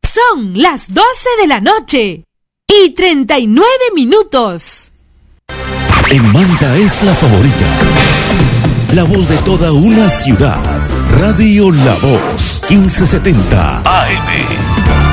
Son las 12 de la noche y 39 minutos. En Manta es la favorita. La voz de toda una ciudad. Radio La Voz, 1570 AM.